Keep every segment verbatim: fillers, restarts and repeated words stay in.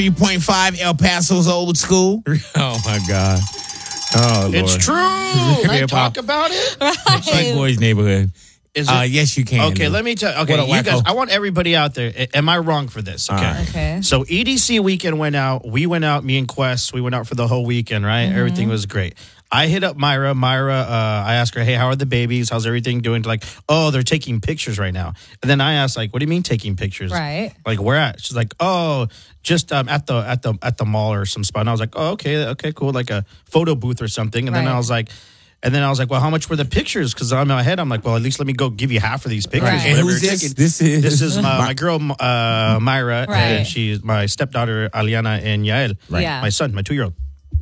three point five El Paso's old school. Oh, my God. Oh, Lord. It's true. Can I talk about it? It's like Boys Neighborhood. Is it? Uh, yes, you can. Okay, Lou. let me tell you. Okay, What a you guys, wacko. I want everybody out there. a- Am I wrong for this? Okay. All right. Okay. So E D C weekend went out. We went out, me and Quest. We went out for the whole weekend, right? Mm-hmm. Everything was great. I hit up Myra. Myra, uh, I asked her, hey, how are the babies? How's everything doing? Like, oh, they're taking pictures right now. And then I asked, like, what do you mean taking pictures? Right. Like, where at? She's like, oh, just um, at the at the at the mall or some spot. And I was like, oh, okay, okay, cool, like a photo booth or something. And then Right. I was like. And then I was like, well, how much were the pictures? Because in my head, I'm like, well, at least let me go give you half of these pictures. Right. And whatever who's you're this? taking. This is This is my, my girl, uh, Myra, Right. and she's my stepdaughter, Aliana, and Yael, Right. Yeah. my son, my two-year-old.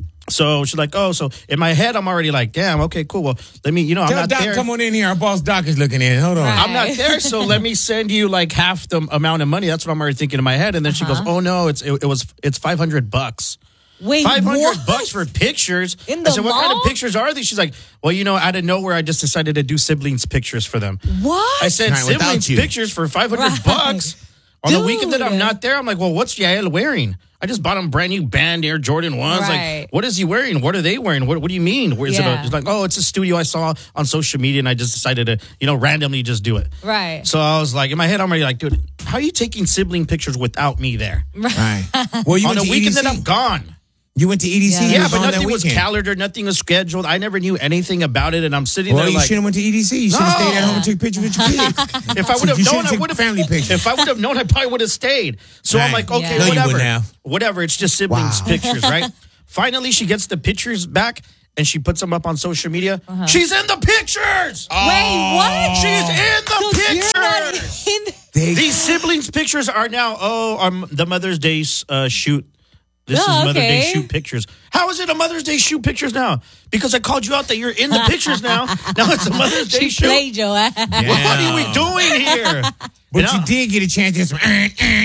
So she's like, oh, so in my head, I'm already like, damn, okay, cool. Well, let me, you know, I'm Tell not Doc, there. come on in here. Our boss Doc is looking in. Hold on. Right. I'm not there, so let me send you like half the amount of money. That's what I'm already thinking in my head. And then she goes, oh no, it's it, it was it's five hundred bucks. Wait, Five hundred what? bucks for pictures. In the I said, what kind of mall? pictures are these? She's like, well, you know, out of nowhere, I just decided to do siblings pictures for them. What? I said Right, without siblings you. pictures for five hundred Right. bucks on the weekend that I'm Dude. not there. I'm like, well, what's Yael wearing? I just bought him brand new Band Air Jordan ones. Right. Like, what is he wearing? What are they wearing? What, what do you mean? Where is it? Yeah. A, it's like, oh, it's a studio I saw on social media, and I just decided to, you know, randomly just do it. Right. So I was like, in my head, I'm already like, dude, how are you taking sibling pictures without me there Right. Well, you on went a to weekend E D C. that I'm gone? You went to E D C. Yeah. You Yeah, was but on that nothing was weekend. calendared, nothing was scheduled. I never knew anything about it, and I'm sitting Well, there you like, should have went to E D C. You should have No. stayed at home and took pictures with your kids. if I would have You known, should've I took would have family pictures. If I would have known, I probably would have stayed. So I'm Right. like, okay, Yeah. No, you whatever, wouldn't have. whatever. It's just siblings Wow. pictures, right? Finally, she gets the pictures back, and she puts them up on social media. She's in the pictures. Wait, what? She's in the So you're not pictures. in. They- These siblings pictures are now. Oh, um, the Mother's Day uh, shoot. This Oh, is Mother's Day okay. shoot pictures. How is it a Mother's Day shoot pictures now? Because I called you out that you're in the pictures now. Now it's a Mother's Day She shoot. played your ass. What are we doing here? But know? you did get a chance to some. Yeah,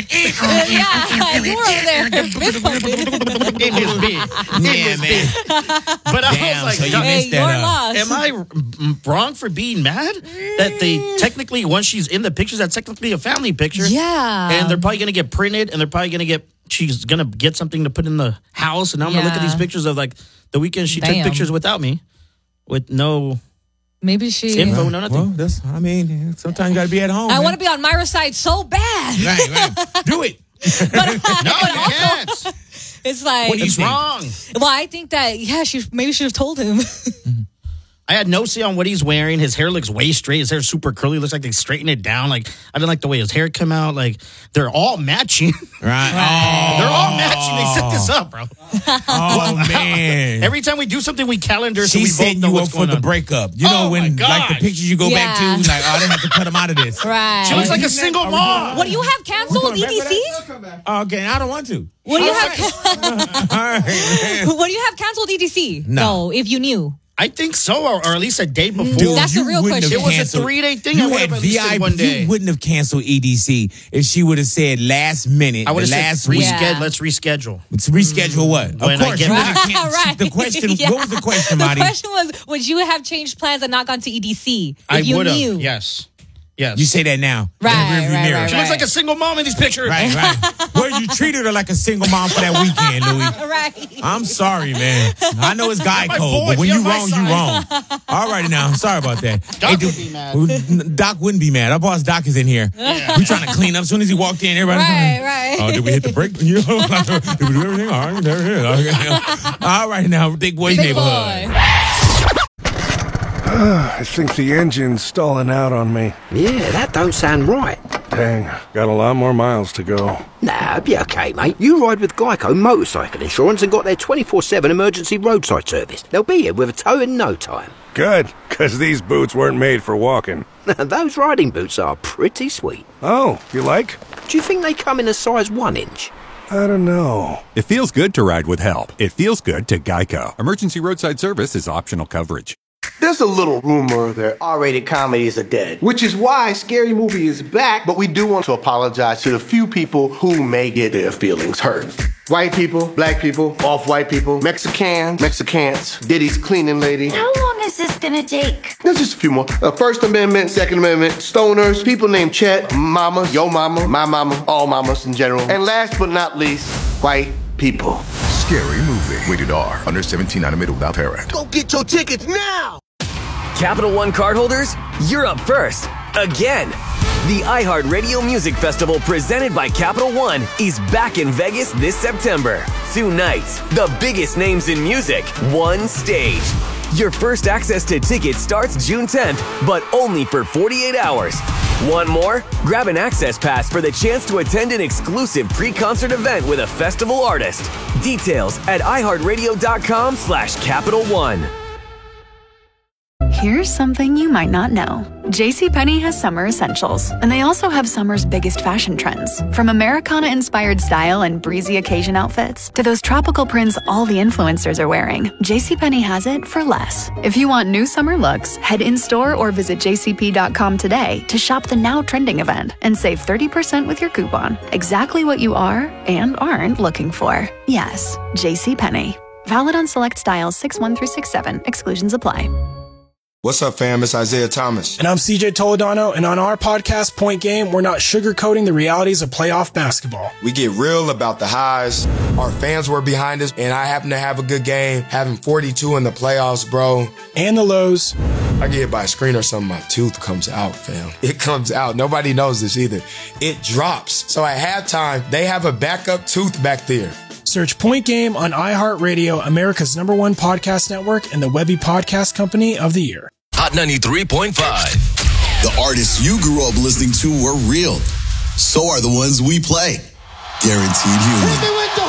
you were over there. fist pumping. In his bed. In Yeah, his man. bed. But I Damn, was like, so you "Doc, Hey, missed that your up. loss. am I r- wrong for being mad that they technically, once she's in the pictures, that's technically a family picture? Yeah. And they're probably going to get printed, and they're probably going to get, she's going to get something to put in the house. And I'm going to look at Yeah. these pictures of like the weekend she Damn. took pictures without me, with no Maybe she. info, no nothing. Well, that's. I mean, sometimes you got to be at home. I man. want to be on Myra's side so bad. Right, right. Do it. No, you can't. It's like, What do you It's think? wrong. well, I think that, yeah, she maybe should have told him. I had no say on what he's wearing. His hair looks way straight. His hair's super curly. Looks like they straightened it down. Like, I didn't like the way his hair come out. Like, they're all matching. Right. They're all matching. They set this up, bro. Oh man. Every time we do something, we calendar so we She's both setting know you up what's for going the on. breakup. You know Oh, my when like the gosh. pictures you go back Yeah. to, like, oh, they have to cut them out of this. Right. She looks like a Are we single doing that? Are we doing mom. What do you have canceled, We E going D back C? Okay, I don't want to. What do you have? All right, man. What do you have canceled, E D C? No. if you knew. I think so, or, or at least a day before. Dude, That's the you real wouldn't have question. It was a canceled- three-day thing. You I would had have at least said V I P. one day. You wouldn't have canceled E D C if she would have said last minute. I would the have last said week. reschedule. Yeah. Let's reschedule. Let's reschedule what? When of I course, get you back. would've can- Right. The question. Yeah. What was the question, The Marty? question was, would you have changed plans and not gone to E D C if I you would have. knew? Yes. Yes. You say that now. Right, In the rearview right, mirror. right, She looks like a single mom in these pictures. Right, right. Well, you treated her like a single mom for that weekend, Louis. Right. I'm sorry, man. I know it's guy my code, boy. but when Be you on my wrong, you side. wrong. All right, now. I'm sorry about that. Doc Hey, would be mad. Doc wouldn't be mad. Our boss Doc is in here. We trying to clean up. As soon as he walked in, everybody. Right, right. Oh, did we hit the brake? You know, did we do everything? All right, there it is. Okay. All right, now, Big Boy's Big neighborhood. boy. I think the engine's stalling out on me. Yeah, that don't sound right. Dang, got a lot more miles to go. Nah, be okay, mate. You ride with Geico Motorcycle Insurance and got their twenty-four seven emergency roadside service. They'll be here with a tow in no time. Good, because these boots weren't made for walking. Those riding boots are pretty sweet. Oh, you like? Do you think they come in a size one inch? I don't know. It feels good to ride with help. It feels good to Geico. Emergency roadside service is optional coverage. There's a little rumor that R-rated comedies are dead, which is why Scary Movie is back, but we do want to apologize to the few people who may get their feelings hurt. White people, black people, off-white people, Mexicans, Mexicans, Diddy's cleaning lady. How long is this gonna take? There's just a few more. Uh, First Amendment, Second Amendment, stoners, people named Chet, mamas, yo mama, my mama, all mamas in general. And last but not least, white people. Scary Movie. Rated R. Under seventeen, not admitted without parent. Go get your tickets now! Capital One cardholders, you're up first. Again. The iHeartRadio Music Festival presented by Capital One is back in Vegas this September. Two nights, the biggest names in music, one stage. Your first access to tickets starts June tenth, but only for forty-eight hours. Want more? Grab an access pass for the chance to attend an exclusive pre-concert event with a festival artist. Details at iHeartRadio.com slash Capital One. Here's something you might not know. JCPenney has summer essentials, and they also have summer's biggest fashion trends. From Americana-inspired style and breezy occasion outfits to those tropical prints all the influencers are wearing, JCPenney has it for less. If you want new summer looks, head in-store or visit j c p dot com today to shop the now trending event and save thirty percent with your coupon. Exactly what you are and aren't looking for. Yes, JCPenney. Valid on select styles six one through six seven. Exclusions apply. What's up, fam? It's Isaiah Thomas. And I'm C J Toledano, and on our podcast, Point Game, we're not sugarcoating the realities of playoff basketball. We get real about the highs. Our fans were behind us, and I happen to have a good game, having forty-two in the playoffs, bro. And the lows. I get hit by a screen or something, my tooth comes out, fam. It comes out. Nobody knows this either. It drops. So at halftime, they have a backup tooth back there. Search Point Game on iHeartRadio, America's number one podcast network, and the Webby Podcast Company of the Year. Hot ninety-three point five. The artists you grew up listening to were real. So are the ones we play. Guaranteed Human.